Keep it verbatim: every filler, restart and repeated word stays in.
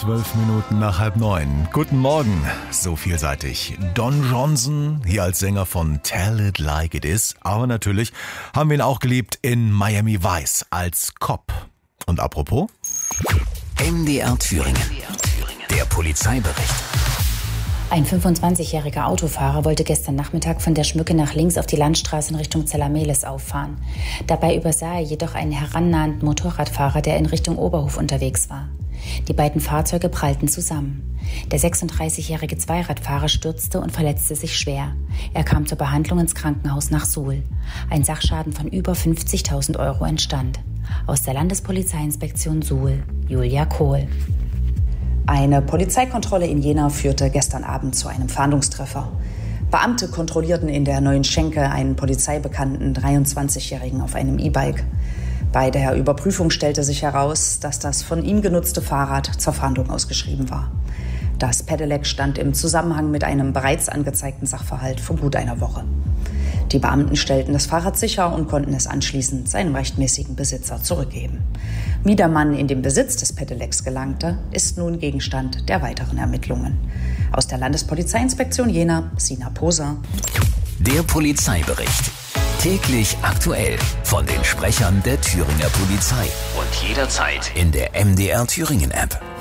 Zwölf Minuten nach halb neun. Guten Morgen, so vielseitig. Don Johnson, hier als Sänger von Tell It Like It Is. Aber natürlich haben wir ihn auch geliebt in Miami Vice als Cop. Und apropos? M D R Thüringen. Der Polizeibericht. Ein fünfundzwanzigjähriger Autofahrer wollte gestern Nachmittag von der Schmücke nach links auf die Landstraße in Richtung Zellameles auffahren. Dabei übersah er jedoch einen herannahenden Motorradfahrer, der in Richtung Oberhof unterwegs war. Die beiden Fahrzeuge prallten zusammen. Der sechsunddreißigjährige Zweiradfahrer stürzte und verletzte sich schwer. Er kam zur Behandlung ins Krankenhaus nach Suhl. Ein Sachschaden von über fünfzigtausend Euro entstand. Aus der Landespolizeiinspektion Suhl, Julia Kohl. Eine Polizeikontrolle in Jena führte gestern Abend zu einem Fahndungstreffer. Beamte kontrollierten in der Neuen Schenke einen polizeibekannten dreiundzwanzigjährigen auf einem E-Bike. Bei der Überprüfung stellte sich heraus, dass das von ihm genutzte Fahrrad zur Fahndung ausgeschrieben war. Das Pedelec stand im Zusammenhang mit einem bereits angezeigten Sachverhalt von gut einer Woche. Die Beamten stellten das Fahrrad sicher und konnten es anschließend seinem rechtmäßigen Besitzer zurückgeben. Wie der Mann in den Besitz des Pedelecs gelangte, ist nun Gegenstand der weiteren Ermittlungen. Aus der Landespolizeiinspektion Jena, Sina Poser. Der Polizeibericht. Täglich aktuell von den Sprechern der Thüringer Polizei. Und jederzeit in der M D R Thüringen App.